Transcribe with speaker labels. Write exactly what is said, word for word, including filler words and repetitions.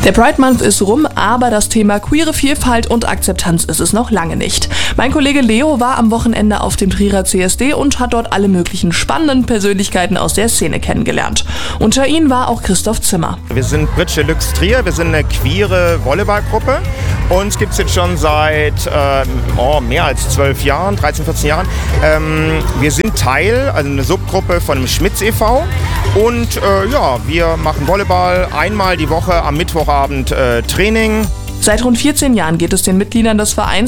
Speaker 1: Der Pride Month ist rum, aber das Thema queere Vielfalt und Akzeptanz ist es noch lange nicht. Mein Kollege Leo war am Wochenende auf dem Trierer C S D und hat dort alle möglichen spannenden Persönlichkeiten aus der Szene kennengelernt. Unter ihnen war auch Christoph Zimmer.
Speaker 2: Wir sind Bridge Deluxe Trier, wir sind eine queere Volleyballgruppe. Uns gibt es jetzt schon seit äh, oh, mehr als zwölf Jahren, dreizehn, vierzehn Jahren. Ähm, wir sind Teil, also eine Subgruppe von dem Schmitz e V und äh, ja, wir machen Volleyball einmal die Woche am Mittwochabend äh, Training.
Speaker 1: Seit rund vierzehn Jahren geht es den Mitgliedern des Vereins